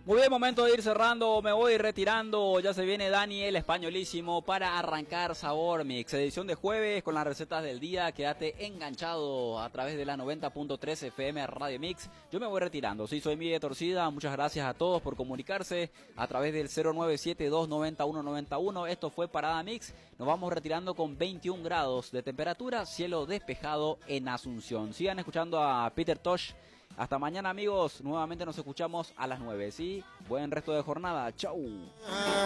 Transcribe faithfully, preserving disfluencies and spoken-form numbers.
Muy bien, momento de ir cerrando, me voy retirando, ya se viene Dani el españolísimo para arrancar Sabor Mix, edición de jueves con las recetas del día. Quédate enganchado a través de la noventa punto tres F M Radio Mix. Yo me voy retirando, sí, soy Miguel Torcida, muchas gracias a todos por comunicarse a través del cero nueve siete dos nueve uno nueve uno. Esto fue Parada Mix, nos vamos retirando con veintiún grados de temperatura, cielo despejado en Asunción. Sigan escuchando a Peter Tosh. Hasta mañana, amigos, nuevamente nos escuchamos a las nueve, ¿sí? Buen resto de jornada, chau.